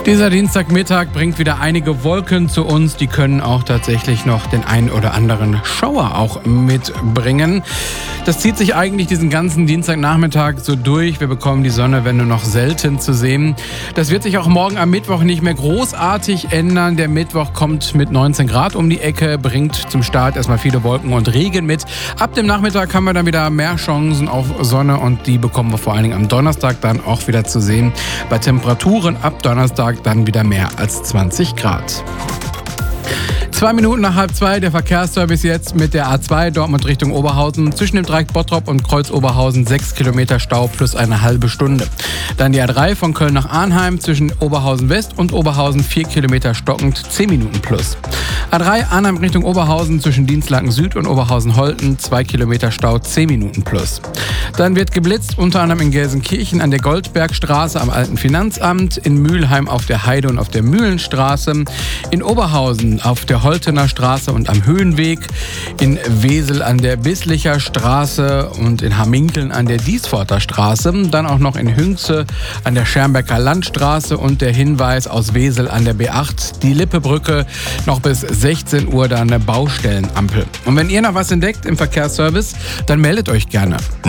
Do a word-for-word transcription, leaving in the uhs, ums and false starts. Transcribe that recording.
Dieser Dienstagmittag bringt wieder einige Wolken zu uns. Die können auch tatsächlich noch den einen oder anderen Schauer auch mitbringen. Das zieht sich eigentlich diesen ganzen Dienstagnachmittag so durch. Wir bekommen die Sonne, wenn nur noch selten zu sehen. Das wird sich auch morgen am Mittwoch nicht mehr großartig ändern. Der Mittwoch kommt mit neunzehn Grad um die Ecke, bringt zum Start erstmal viele Wolken und Regen mit. Ab dem Nachmittag haben wir dann wieder mehr Chancen auf Sonne und die bekommen wir vor allen Dingen am Donnerstag dann auch wieder zu sehen. Bei Temperaturen ab Donnerstag dann wieder mehr als zwanzig Grad. Zwei Minuten nach halb zwei, der Verkehrsservice jetzt mit der A zwei Dortmund Richtung Oberhausen. Zwischen dem Dreieck Bottrop und Kreuz Oberhausen sechs Kilometer Stau plus eine halbe Stunde. Dann die A drei von Köln nach Arnheim zwischen Oberhausen West und Oberhausen vier Kilometer stockend, zehn Minuten plus. A drei Arnheim Richtung Oberhausen zwischen Dienstlaken Süd und Oberhausen-Holten, zwei Kilometer Stau, zehn Minuten plus. Dann wird geblitzt, unter anderem in Gelsenkirchen an der Goldbergstraße am Alten Finanzamt, in Mülheim auf der Heide und auf der Mühlenstraße, in Oberhausen auf der Holtener Straße und am Höhenweg, in Wesel an der Bisslicher Straße und in Hamminkeln an der Diesforter Straße, dann auch noch in Hünxe an der Schermbecker Landstraße und der Hinweis aus Wesel an der B acht, die Lippebrücke, noch bis sechzehn Uhr da eine Baustellenampel. Und wenn ihr noch was entdeckt im Verkehrsservice, dann meldet euch gerne.